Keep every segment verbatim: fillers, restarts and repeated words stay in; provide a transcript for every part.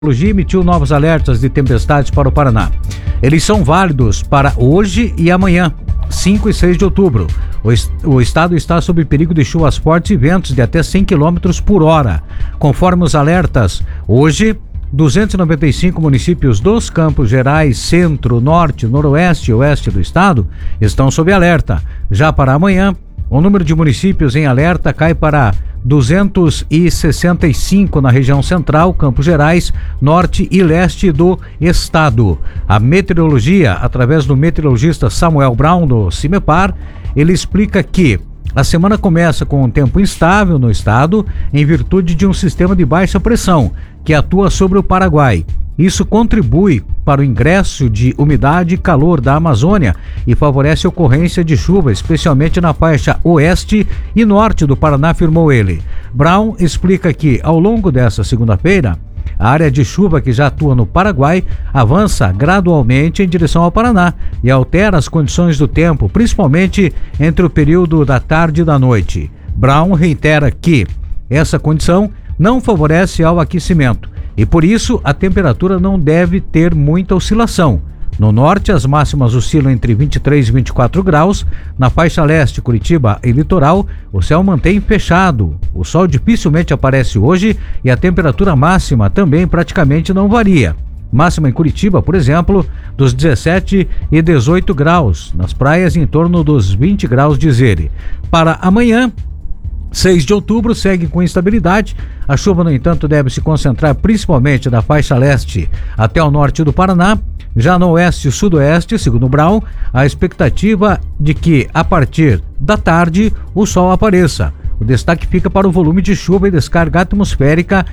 Meteorologia emitiu novos alertas de tempestades para o Paraná. Eles são válidos para hoje e amanhã, cinco e seis de outubro. O, est- o estado está sob perigo de chuvas fortes e ventos de até cem quilômetros por hora. Conforme os alertas, hoje, duzentos e noventa e cinco municípios dos Campos Gerais, Centro, Norte, Noroeste e Oeste do estado estão sob alerta. Já para amanhã, o número de municípios em alerta cai para duzentos e sessenta e cinco na região central, Campos Gerais, norte e leste do estado. A meteorologia, através do meteorologista Samuel Brown, do CIMEPAR, ele explica que a semana começa com um tempo instável no estado, em virtude de um sistema de baixa pressão que atua sobre o Paraguai. Isso contribui para o ingresso de umidade e calor da Amazônia e favorece a ocorrência de chuva, especialmente na faixa oeste e norte do Paraná, afirmou ele. Brown explica que, ao longo dessa segunda-feira, a área de chuva que já atua no Paraguai avança gradualmente em direção ao Paraná e altera as condições do tempo, principalmente entre o período da tarde e da noite. Brown reitera que essa condição não favorece ao aquecimento e, por isso, a temperatura não deve ter muita oscilação. No norte, as máximas oscilam entre vinte e três e vinte e quatro graus. Na faixa leste, Curitiba e litoral, o céu mantém fechado. O sol dificilmente aparece hoje e a temperatura máxima também praticamente não varia. Máxima em Curitiba, por exemplo, dos dezessete e dezoito graus. Nas praias, em torno dos vinte graus, diz ele. Para amanhã, seis de outubro, segue com instabilidade. A chuva, no entanto, deve se concentrar principalmente da faixa leste até o norte do Paraná. Já no oeste e sudoeste, segundo Brown, a expectativa de que, a partir da tarde, o sol apareça. O destaque fica para o volume de chuva e descarga atmosférica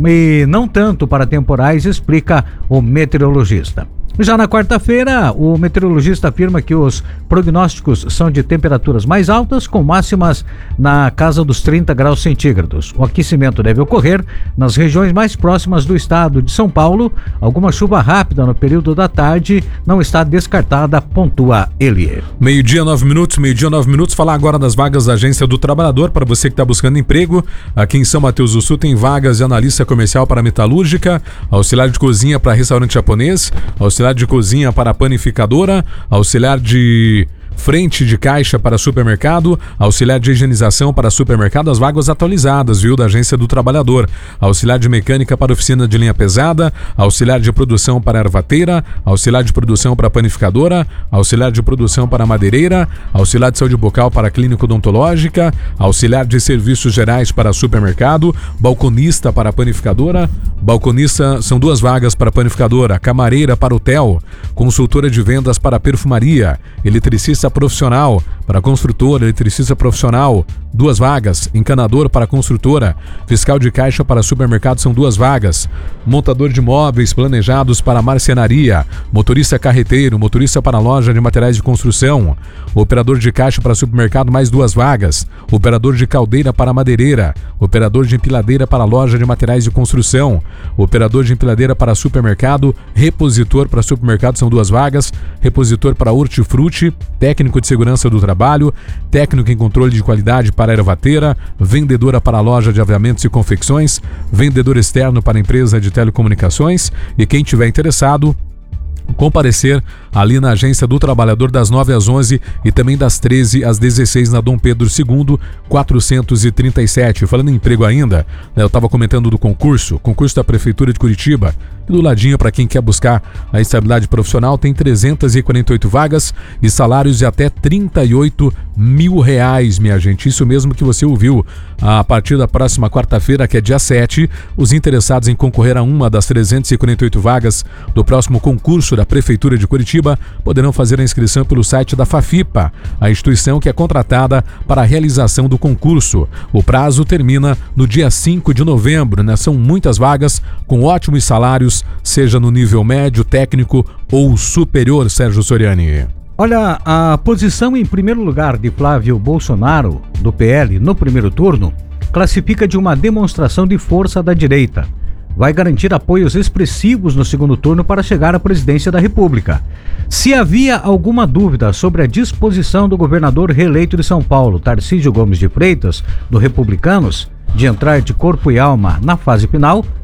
e não tanto para temporais, explica o meteorologista. Já na quarta-feira, o meteorologista afirma que os prognósticos são de temperaturas mais altas, com máximas na casa dos trinta graus centígrados. O aquecimento deve ocorrer nas regiões mais próximas do estado de São Paulo. Alguma chuva rápida no período da tarde não está descartada, pontua ele. Meio-dia, nove minutos, meio-dia, nove minutos. Falar agora das vagas da Agência do Trabalhador para você que está buscando emprego. Aqui em São Mateus do Sul tem vagas de analista comercial para metalúrgica, auxiliar de cozinha para restaurante japonês, auxiliar de cozinha para panificadora, auxiliar de frente de caixa para supermercado, auxiliar de higienização para supermercado, as vagas atualizadas, viu, da Agência do Trabalhador, auxiliar de mecânica para oficina de linha pesada, auxiliar de produção para ervateira, auxiliar de produção para panificadora, auxiliar de produção para madeireira, auxiliar de saúde bucal para clínica odontológica, auxiliar de serviços gerais para supermercado, balconista para panificadora, balconista são duas vagas para panificadora, camareira para hotel, consultora de vendas para perfumaria, eletricista profissional para construtora, eletricista profissional, duas vagas, encanador para construtora, fiscal de caixa para supermercado são duas vagas, montador de móveis planejados para marcenaria, motorista carreteiro, motorista para loja de materiais de construção, operador de caixa para supermercado mais duas vagas, operador de caldeira para madeireira, operador de empiladeira para loja de materiais de construção, operador de empiladeira para supermercado, repositor para supermercado são duas vagas, repositor para hortifruti, técnico de segurança do trabalho, técnico em controle de qualidade para ervateira, vendedora para loja de aviamentos e confecções, vendedor externo para empresa de telecomunicações e quem tiver interessado, comparecer ali na Agência do Trabalhador das nove às onze e também das treze às dezesseis na Dom Pedro segundo, quatrocentos e trinta e sete. Falando em emprego ainda, né, eu estava comentando do concurso, concurso da Prefeitura de Curitiba, e do ladinho para quem quer buscar a estabilidade profissional tem trezentas e quarenta e oito vagas e salários de até trinta e oito mil reais, minha gente. Isso mesmo que você ouviu. A partir da próxima quarta-feira, que é dia sete, os interessados em concorrer a uma das trezentas e quarenta e oito vagas do próximo concurso da Prefeitura de Curitiba poderão fazer a inscrição pelo site da Fafipa, a instituição que é contratada para a realização do concurso. O prazo termina no dia cinco de novembro, né? São muitas vagas com ótimos salários, seja no nível médio, técnico ou superior, Sérgio Soriani. Olha, a posição em primeiro lugar de Flávio Bolsonaro, do P L, no primeiro turno, classifica de uma demonstração de força da direita. Vai garantir apoios expressivos no segundo turno para chegar à presidência da República. Se havia alguma dúvida sobre a disposição do governador reeleito de São Paulo, Tarcísio Gomes de Freitas, do Republicanos, de entrar de corpo e alma na fase final,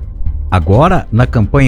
Agora, na campanha